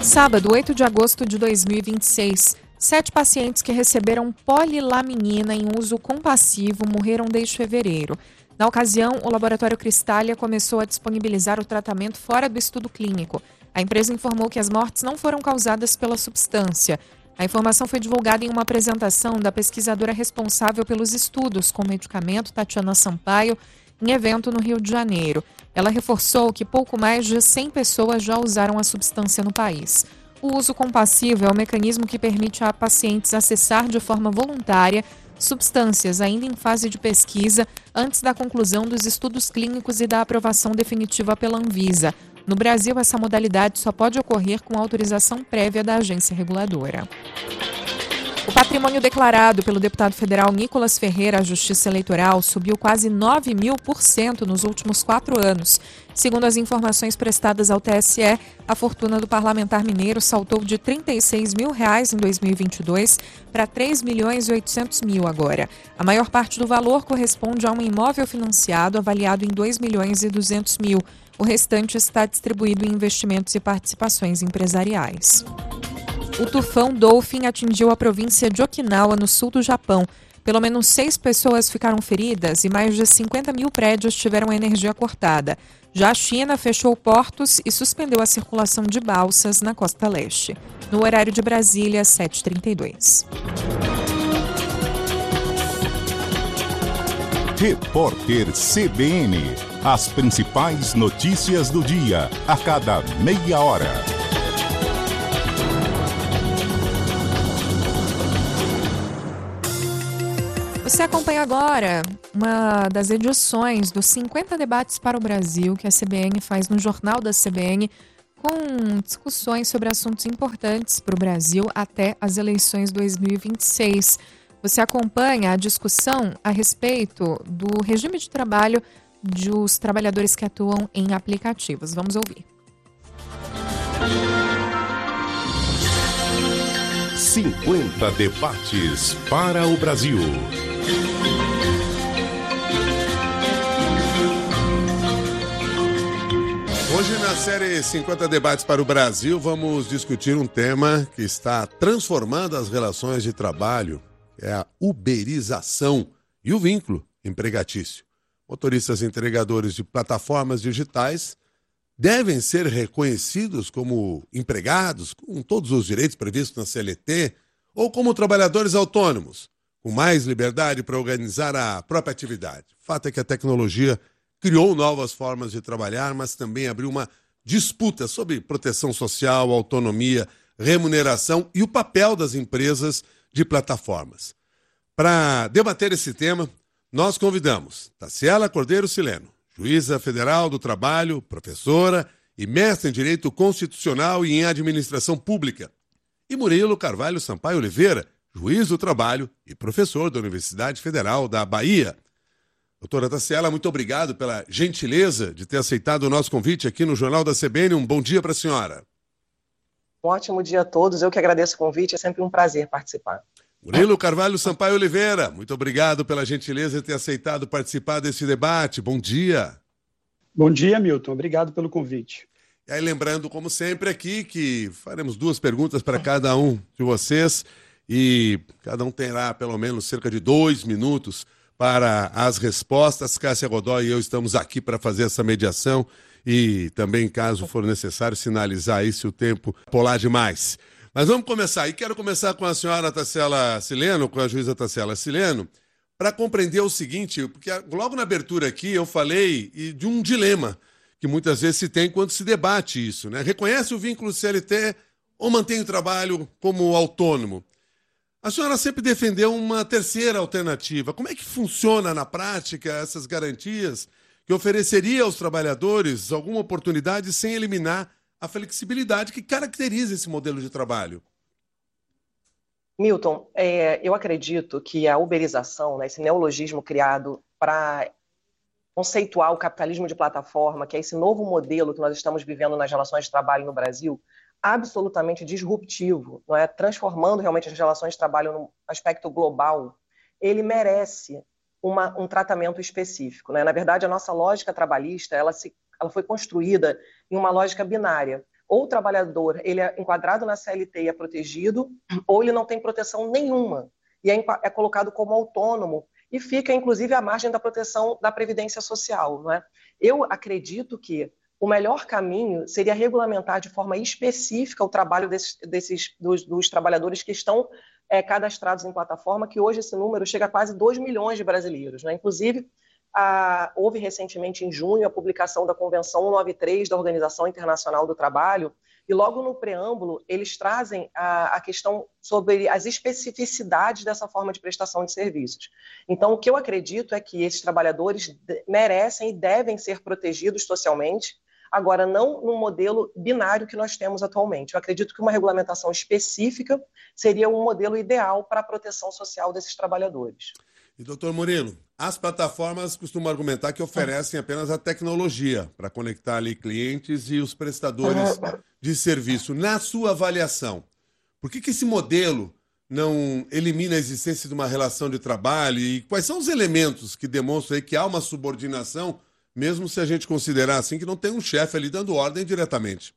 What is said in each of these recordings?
Sábado, 8 de agosto de 2026, 7 pacientes que receberam polilaminina em uso compassivo morreram desde fevereiro. Na ocasião, o laboratório Cristália começou a disponibilizar o tratamento fora do estudo clínico. A empresa informou que as mortes não foram causadas pela substância. A informação foi divulgada em uma apresentação da pesquisadora responsável pelos estudos com o medicamento, Tatiana Sampaio, em evento no Rio de Janeiro. Ela reforçou que pouco mais de 100 pessoas já usaram a substância no país. O uso compassivo é o mecanismo que permite a pacientes acessar de forma voluntária substâncias ainda em fase de pesquisa antes da conclusão dos estudos clínicos e da aprovação definitiva pela Anvisa. No Brasil, essa modalidade só pode ocorrer com autorização prévia da agência reguladora. O patrimônio declarado pelo deputado federal Nicolas Ferreira à Justiça Eleitoral subiu quase 9.000% nos últimos 4 anos. Segundo as informações prestadas ao TSE, a fortuna do parlamentar mineiro saltou de R$ 36 mil em 2022 para R$ 3.800.000 agora. A maior parte do valor corresponde a um imóvel financiado avaliado em R$ 2.200.000. O restante está distribuído em investimentos e participações empresariais. O tufão Dolphin atingiu a província de Okinawa, no sul do Japão. Pelo menos 6 pessoas ficaram feridas e mais de 50 mil prédios tiveram energia cortada. Já a China fechou portos e suspendeu a circulação de balsas na costa leste. No horário de Brasília, 7h32. Repórter CBN. As principais notícias do dia, a cada meia hora. Você acompanha agora uma das edições dos 50 debates para o Brasil que a CBN faz no Jornal da CBN, com discussões sobre assuntos importantes para o Brasil até as eleições 2026. Você acompanha a discussão a respeito do regime de trabalho dos trabalhadores que atuam em aplicativos. Vamos ouvir. 50 debates para o Brasil. Hoje, na série 50 Debates para o Brasil, vamos discutir um tema que está transformando as relações de trabalho, que é a uberização e o vínculo empregatício. Motoristas e entregadores de plataformas digitais devem ser reconhecidos como empregados, com todos os direitos previstos na CLT, ou como trabalhadores autônomos, com mais liberdade para organizar a própria atividade. O fato é que a tecnologia criou novas formas de trabalhar, mas também abriu uma disputa sobre proteção social, autonomia, remuneração e o papel das empresas de plataformas. Para debater esse tema, nós convidamos Taciela Cordeiro Sileno, juíza federal do trabalho, professora e mestre em Direito Constitucional e em Administração Pública, e Murilo Carvalho Sampaio Oliveira, juiz do trabalho e professor da Universidade Federal da Bahia. Doutora Taciela, muito obrigado pela gentileza de ter aceitado o nosso convite aqui no Jornal da CBN. Um bom dia para a senhora. Um ótimo dia a todos. Eu que agradeço o convite. É sempre um prazer participar. Murilo Carvalho Sampaio Oliveira, muito obrigado pela gentileza de ter aceitado participar desse debate. Bom dia. Bom dia, Milton. Obrigado pelo convite. E aí, lembrando, como sempre, aqui que faremos 2 perguntas para cada um de vocês e cada um terá pelo menos cerca de 2 minutos para as respostas. Cássia Godoy e eu estamos aqui para fazer essa mediação e também, caso for necessário, sinalizar aí se o tempo pular demais. Mas vamos começar. E quero começar com a senhora Taciela Sileno, com a juíza Taciela Sileno, para compreender o seguinte, porque logo na abertura aqui eu falei de um dilema que muitas vezes se tem quando se debate isso, né? Reconhece o vínculo CLT ou mantém o trabalho como autônomo? A senhora sempre defendeu uma terceira alternativa. Como é que funciona na prática essas garantias que ofereceria aos trabalhadores alguma oportunidade sem eliminar a flexibilidade que caracteriza esse modelo de trabalho? Milton, eu acredito que a uberização, né, esse neologismo criado para conceituar o capitalismo de plataforma, que é esse novo modelo que nós estamos vivendo nas relações de trabalho no Brasil, absolutamente disruptivo, não é? Transformando realmente as relações de trabalho num aspecto global, ele merece um tratamento específico, né? Na verdade, a nossa lógica trabalhista ela foi construída em uma lógica binária, ou o trabalhador ele é enquadrado na CLT e é protegido, ou ele não tem proteção nenhuma e é colocado como autônomo e fica, inclusive, à margem da proteção da Previdência Social. Não é? Eu acredito que o melhor caminho seria regulamentar de forma específica o trabalho dos trabalhadores que estão cadastrados em plataforma, que hoje esse número chega a quase 2 milhões de brasileiros. Né? Inclusive, houve recentemente, em junho, a publicação da Convenção 193 da Organização Internacional do Trabalho, e logo no preâmbulo eles trazem a questão sobre as especificidades dessa forma de prestação de serviços. Então, o que eu acredito é que esses trabalhadores merecem e devem ser protegidos socialmente, agora não no modelo binário que nós temos atualmente. Eu acredito que uma regulamentação específica seria um modelo ideal para a proteção social desses trabalhadores. E, doutor Murilo, as plataformas costumam argumentar que oferecem apenas a tecnologia para conectar ali clientes e os prestadores de serviço. Na sua avaliação, por que esse modelo não elimina a existência de uma relação de trabalho e quais são os elementos que demonstram aí que há uma subordinação, mesmo se a gente considerar assim que não tem um chefe ali dando ordem diretamente?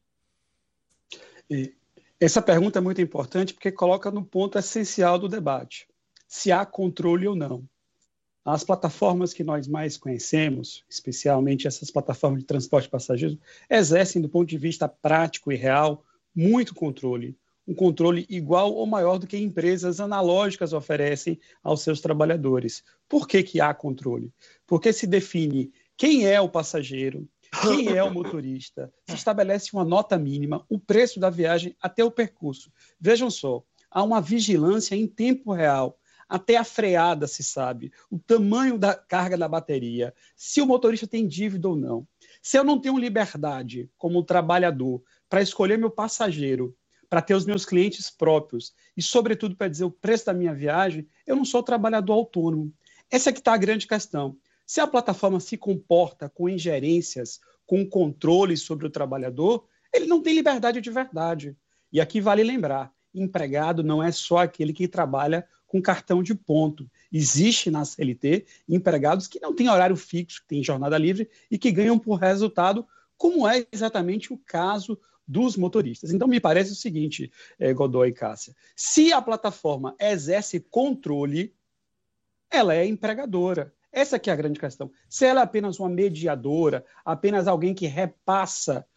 Essa pergunta é muito importante porque coloca no ponto essencial do debate. Se há controle ou não. As plataformas que nós mais conhecemos, especialmente essas plataformas de transporte de passageiros, exercem, do ponto de vista prático e real, muito controle. Um controle igual ou maior do que empresas analógicas oferecem aos seus trabalhadores. Por que há controle? Porque se define quem é o passageiro, quem é o motorista, se estabelece uma nota mínima, o preço da viagem até o percurso. Vejam só, há uma vigilância em tempo real. Até a freada se sabe, o tamanho da carga da bateria, se o motorista tem dívida ou não. Se eu não tenho liberdade, como trabalhador, para escolher meu passageiro, para ter os meus clientes próprios e, sobretudo, para dizer o preço da minha viagem, eu não sou trabalhador autônomo. Essa é que está a grande questão. Se a plataforma se comporta com ingerências, com controle sobre o trabalhador, ele não tem liberdade de verdade. E aqui vale lembrar, empregado não é só aquele que trabalha com cartão de ponto. Existe na CLT empregados que não têm horário fixo, que têm jornada livre e que ganham por resultado, como é exatamente o caso dos motoristas. Então, me parece o seguinte, Godoy e Cássia, se a plataforma exerce controle, ela é empregadora. Essa que é a grande questão. Se ela é apenas uma mediadora, apenas alguém que repassa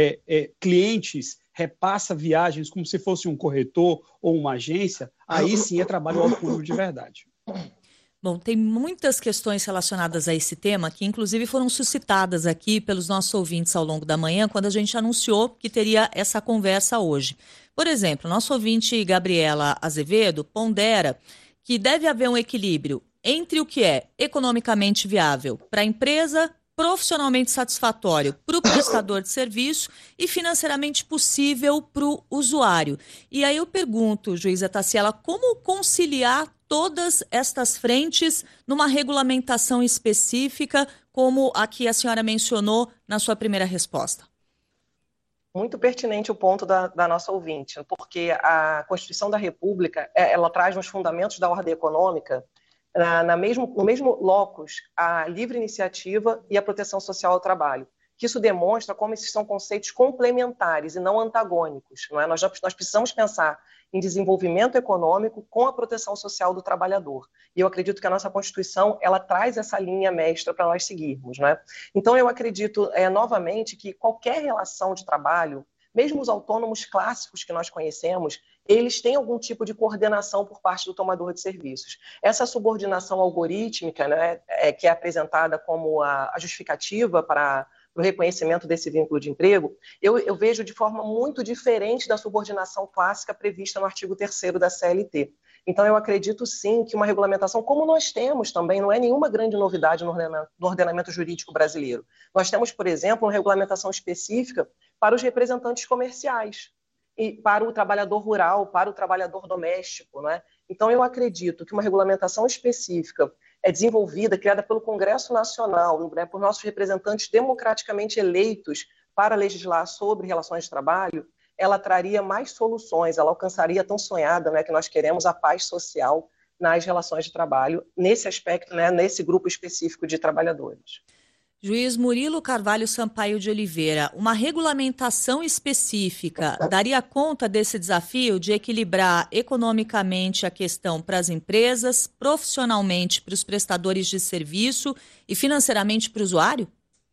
clientes, repassa viagens como se fosse um corretor ou uma agência, aí sim é trabalho autônomo de verdade. Bom, tem muitas questões relacionadas a esse tema que inclusive foram suscitadas aqui pelos nossos ouvintes ao longo da manhã, quando a gente anunciou que teria essa conversa hoje. Por exemplo, nosso ouvinte Gabriela Azevedo pondera que deve haver um equilíbrio entre o que é economicamente viável para a empresa, profissionalmente satisfatório para o prestador de serviço e financeiramente possível para o usuário. E aí eu pergunto, juíza Taciela, como conciliar todas estas frentes numa regulamentação específica, como a que a senhora mencionou na sua primeira resposta? Muito pertinente o ponto da nossa ouvinte, porque a Constituição da República, ela traz nos fundamentos da ordem econômica, no mesmo locus, a livre iniciativa e a proteção social ao trabalho. Que isso demonstra como esses são conceitos complementares e não antagônicos. Não é? Nós precisamos pensar em desenvolvimento econômico com a proteção social do trabalhador. E eu acredito que a nossa Constituição ela traz essa linha mestra para nós seguirmos. Não é? Então, eu acredito novamente que qualquer relação de trabalho, mesmo os autônomos clássicos que nós conhecemos, eles têm algum tipo de coordenação por parte do tomador de serviços. Essa subordinação algorítmica, né, que é apresentada como a justificativa para o reconhecimento desse vínculo de emprego, eu vejo de forma muito diferente da subordinação clássica prevista no artigo 3º da CLT. Então, eu acredito sim que uma regulamentação, como nós temos também, não é nenhuma grande novidade no ordenamento jurídico brasileiro. Nós temos, por exemplo, uma regulamentação específica para os representantes comerciais, e para o trabalhador rural, para o trabalhador doméstico. Né? Então, eu acredito que uma regulamentação específica é desenvolvida, criada pelo Congresso Nacional, né, por nossos representantes democraticamente eleitos para legislar sobre relações de trabalho, ela traria mais soluções, ela alcançaria a tão sonhada, né, que nós queremos, a paz social nas relações de trabalho, nesse aspecto, né, nesse grupo específico de trabalhadores. Juiz Murilo Carvalho Sampaio de Oliveira, uma regulamentação específica daria conta desse desafio de equilibrar economicamente a questão para as empresas, profissionalmente para os prestadores de serviço e financeiramente para o usuário?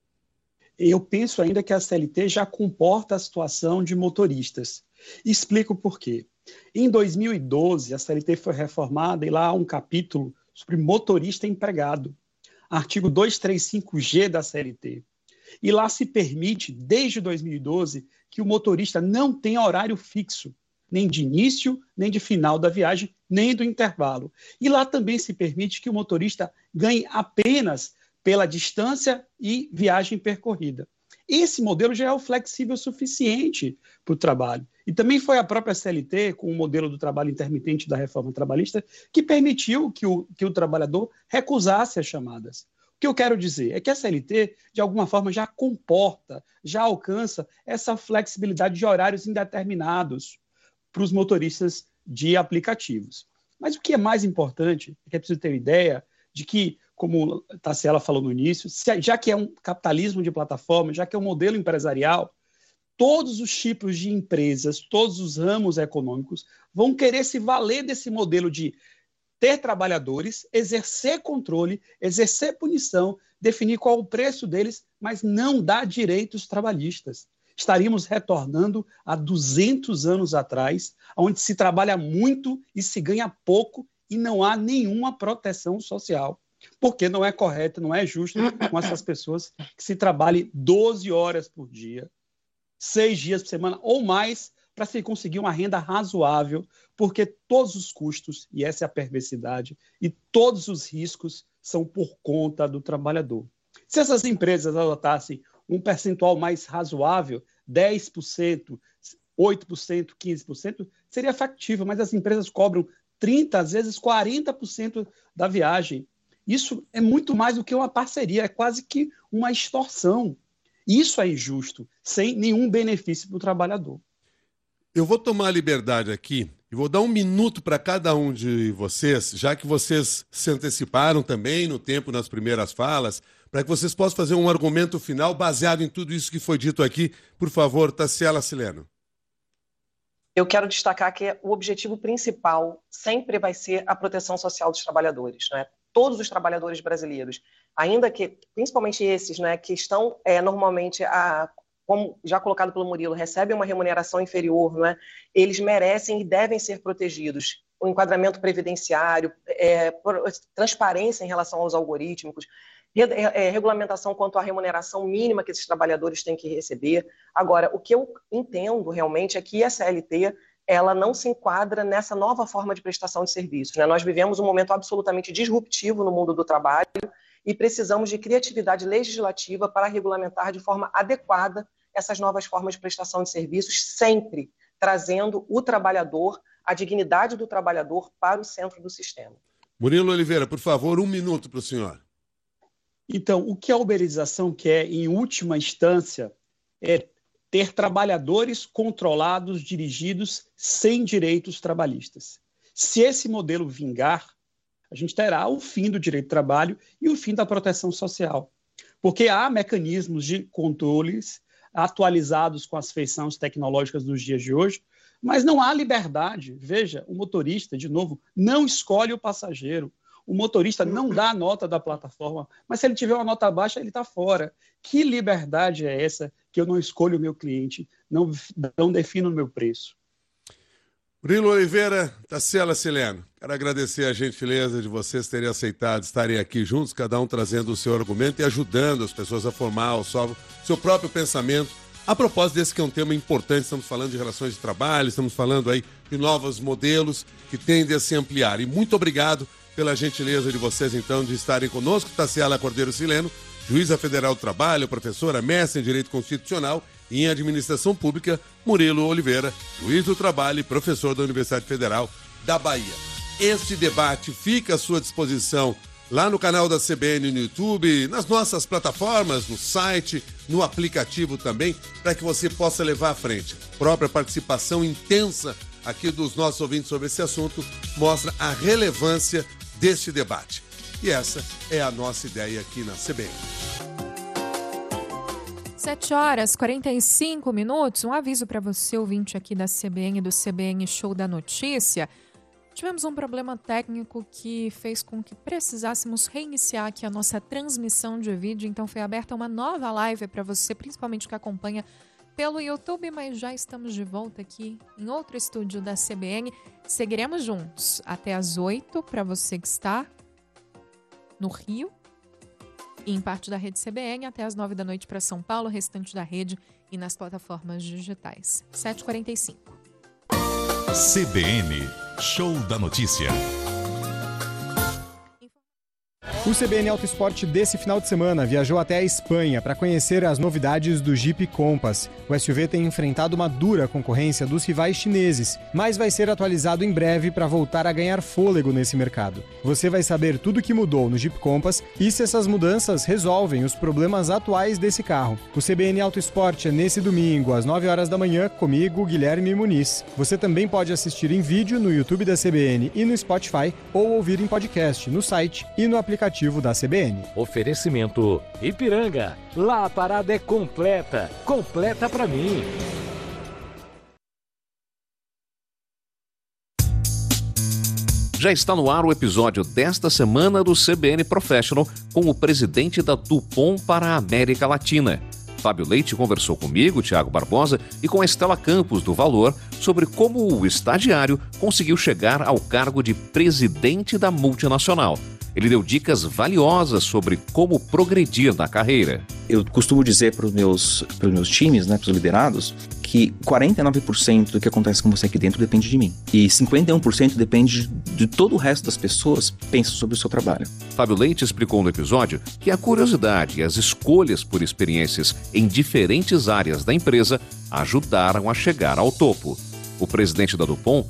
Eu penso ainda que a CLT já comporta a situação de motoristas. Explico por quê. Em 2012, a CLT foi reformada e lá há um capítulo sobre motorista empregado, artigo 235G da CLT. E lá se permite, desde 2012, que o motorista não tenha horário fixo, nem de início, nem de final da viagem, nem do intervalo. E lá também se permite que o motorista ganhe apenas pela distância e viagem percorrida. Esse modelo já é o flexível suficiente para o trabalho. E também foi a própria CLT, com o modelo do trabalho intermitente da reforma trabalhista, que permitiu que o trabalhador recusasse as chamadas. O que eu quero dizer é que a CLT, de alguma forma, já comporta, já alcança essa flexibilidade de horários indeterminados para os motoristas de aplicativos. Mas o que é mais importante é que é preciso ter ideia de que, como a Tassiela falou no início, já que é um capitalismo de plataforma, já que é um modelo empresarial, todos os tipos de empresas, todos os ramos econômicos vão querer se valer desse modelo de ter trabalhadores, exercer controle, exercer punição, definir qual o preço deles, mas não dar direitos trabalhistas. Estaríamos retornando a 200 anos atrás, onde se trabalha muito e se ganha pouco e não há nenhuma proteção social. Porque não é correto, não é justo com essas pessoas que se trabalhem 12 horas por dia, 6 dias por semana ou mais, para se conseguir uma renda razoável, porque todos os custos, e essa é a perversidade, e todos os riscos são por conta do trabalhador. Se essas empresas adotassem um percentual mais razoável, 10%, 8%, 15%, seria factível, mas as empresas cobram 30%, às vezes 40% da viagem. Isso é muito mais do que uma parceria, é quase que uma extorsão. Isso é injusto, sem nenhum benefício para o trabalhador. Eu vou tomar a liberdade aqui e vou dar 1 minuto para cada um de vocês, já que vocês se anteciparam também no tempo nas primeiras falas, para que vocês possam fazer um argumento final baseado em tudo isso que foi dito aqui. Por favor, Tassiela Sileno. Eu quero destacar que o objetivo principal sempre vai ser a proteção social dos trabalhadores, né? Todos os trabalhadores brasileiros, ainda que, principalmente esses, né, que estão normalmente, como já colocado pelo Murilo, recebem uma remuneração inferior, não é? Eles merecem e devem ser protegidos. O enquadramento previdenciário, transparência em relação aos algorítmicos, regulamentação quanto à remuneração mínima que esses trabalhadores têm que receber. Agora, o que eu entendo realmente é que a CLT ela não se enquadra nessa nova forma de prestação de serviços, né? Nós vivemos um momento absolutamente disruptivo no mundo do trabalho e precisamos de criatividade legislativa para regulamentar de forma adequada essas novas formas de prestação de serviços, sempre trazendo o trabalhador, a dignidade do trabalhador para o centro do sistema. Murilo Oliveira, por favor, 1 minuto para o senhor. Então, o que a uberização quer, em última instância, é ter trabalhadores controlados, dirigidos, sem direitos trabalhistas. Se esse modelo vingar, a gente terá o fim do direito do trabalho e o fim da proteção social. Porque há mecanismos de controles atualizados com as feições tecnológicas dos dias de hoje, mas não há liberdade. Veja, o motorista, de novo, não escolhe o passageiro. O motorista não dá a nota da plataforma, mas se ele tiver uma nota baixa, ele está fora. Que liberdade é essa que eu não escolho o meu cliente, não defino o meu preço? Murilo Oliveira, Tassiela Sileno, quero agradecer a gentileza de vocês terem aceitado estarem aqui juntos, cada um trazendo o seu argumento e ajudando as pessoas a formar o seu próprio pensamento. A propósito desse que é um tema importante, estamos falando de relações de trabalho, estamos falando aí de novos modelos que tendem a se ampliar. E muito obrigado pela gentileza de vocês, então, de estarem conosco. Tassiela Cordeiro Sileno, juíza federal do trabalho, professora, mestre em Direito Constitucional e em Administração Pública. Murilo Oliveira, juiz do trabalho e professor da Universidade Federal da Bahia. Este debate fica à sua disposição lá no canal da CBN no YouTube, nas nossas plataformas, no site, no aplicativo também, para que você possa levar à frente. A própria participação intensa aqui dos nossos ouvintes sobre esse assunto mostra a relevância deste debate. E essa é a nossa ideia aqui na CBN. 7h45. Um aviso para você, ouvinte aqui da CBN, do CBN Show da Notícia. Tivemos um problema técnico que fez com que precisássemos reiniciar aqui a nossa transmissão de vídeo. Então foi aberta uma nova live para você, principalmente que acompanha pelo YouTube, mas já estamos de volta aqui em outro estúdio da CBN. Seguiremos juntos até às 8 para você que está no Rio e em parte da rede CBN, até às 9 da noite para São Paulo, restante da rede e nas plataformas digitais. 7h45. CBN, Show da Notícia. O CBN Auto Esporte desse final de semana viajou até a Espanha para conhecer as novidades do Jeep Compass. O SUV tem enfrentado uma dura concorrência dos rivais chineses, mas vai ser atualizado em breve para voltar a ganhar fôlego nesse mercado. Você vai saber tudo o que mudou no Jeep Compass e se essas mudanças resolvem os problemas atuais desse carro. O CBN Auto Esporte é nesse domingo, às 9 horas da manhã, comigo, Guilherme Muniz. Você também pode assistir em vídeo no YouTube da CBN e no Spotify ou ouvir em podcast no site e no aplicativo da CBN. Oferecimento Ipiranga. Lá a parada é completa. Completa pra mim. Já está no ar o episódio desta semana do CBN Professional com o presidente da DuPont para a América Latina. Fábio Leite conversou comigo, Tiago Barbosa, e com a Estela Campos, do Valor, sobre como o estagiário conseguiu chegar ao cargo de presidente da multinacional. Ele deu dicas valiosas sobre como progredir na carreira. Eu costumo dizer para os meus times, para os liderados, que 49% do que acontece com você aqui dentro depende de mim. E 51% depende de todo o resto das pessoas que pensam sobre o seu trabalho. Fábio Leite explicou no episódio que a curiosidade e as escolhas por experiências em diferentes áreas da empresa ajudaram a chegar ao topo. O presidente da DuPont